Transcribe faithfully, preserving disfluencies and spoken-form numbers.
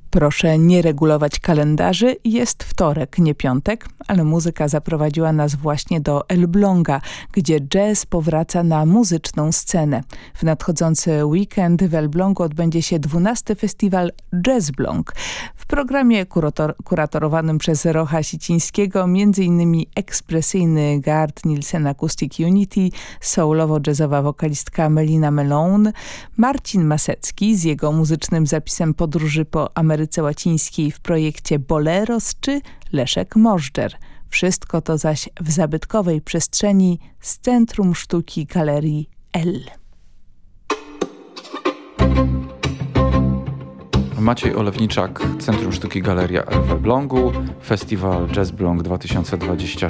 Proszę nie regulować kalendarzy, jest wtorek, nie piątek, ale muzyka zaprowadziła nas właśnie do Elbląga, gdzie jazz powraca na muzyczną scenę. W nadchodzący weekend w Elblągu odbędzie się dwunasty festiwal Jazzbląg. W programie kurator kuratorowanym przez Rocha Sicińskiego między innymi ekspresyjny Gard Nielsen Acoustic Unity, soulowo-jazzowa wokalistka Melina Malone, Marcin Masecki z jego muzycznym zapisem podróży po Ameryce Łacińskiej w projekcie Boleros czy Leszek Możdżer. Wszystko to zaś w zabytkowej przestrzeni z Centrum Sztuki Galerii L. Maciej Olewniczak, Centrum Sztuki Galeria L w Elblągu, Festiwal Jazzbląg dwa tysiące dwudziesty